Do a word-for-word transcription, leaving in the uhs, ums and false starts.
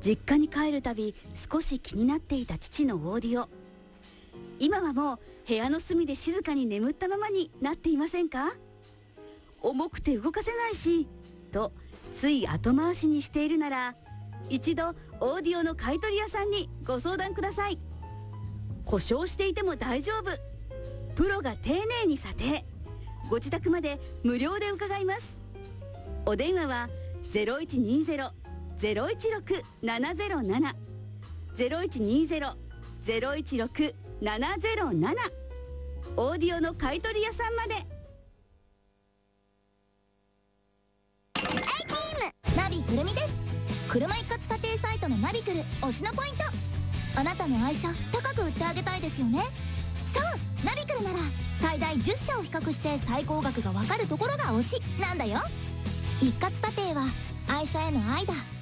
実家に帰るたび少し気になっていた父のオーディオ。今はもう部屋の隅で静かに眠ったままになっていませんか？重くて動かせないしとつい後回しにしているなら、一度オーディオの買取屋さんにご相談ください。故障していても大丈夫、プロが丁寧に査定、ご自宅まで無料で伺います。お電話は ゼロいちにゼロ ゼロいちろく ななゼロなな ゼロいちにゼロ ゼロいちろく ななゼロなな、オーディオの買取屋さんまで。 ナビくるみです。車一括査定サイトのナビクル推しのポイント。あなたの愛車高く売ってあげたいですよね。そうナビクルなら最大じゅっしゃを比較して最高額がわかるところが推しなんだよ。一括査定は愛車への愛だ。